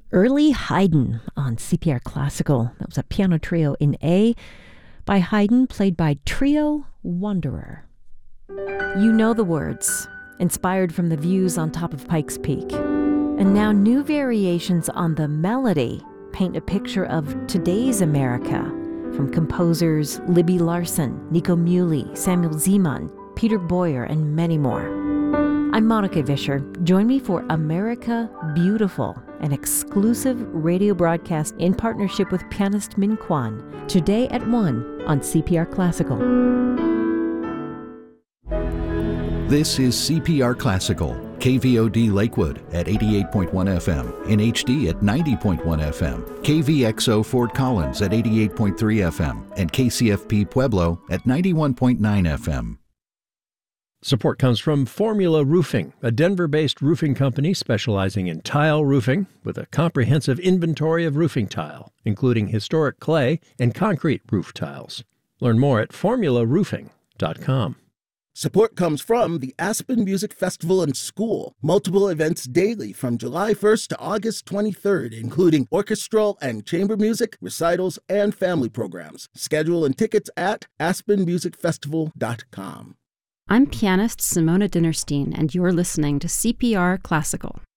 Early Haydn on CPR Classical. That was a piano trio in A by Haydn, played by Trio Wanderer. You know the words, inspired from the views on top of Pikes Peak. And now new variations on the melody paint a picture of today's America from composers Libby Larsen, Nico Muhly, Samuel Zeman, Peter Boyer, and many more. I'm Monica Vischer. Join me for America Beautiful, an exclusive radio broadcast in partnership with pianist Min Kwan, today at 1 on CPR Classical. This is CPR Classical, KVOD Lakewood at 88.1 FM, in HD at 90.1 FM, KVXO Fort Collins at 88.3 FM, and KCFP Pueblo at 91.9 FM. Support comes from Formula Roofing, a Denver-based roofing company specializing in tile roofing with a comprehensive inventory of roofing tile, including historic clay and concrete roof tiles. Learn more at formularoofing.com. Support comes from the Aspen Music Festival and School. Multiple events daily from July 1st to August 23rd, including orchestral and chamber music, recitals, and family programs. Schedule and tickets at aspenmusicfestival.com. I'm pianist Simona Dinnerstein, and you're listening to CPR Classical.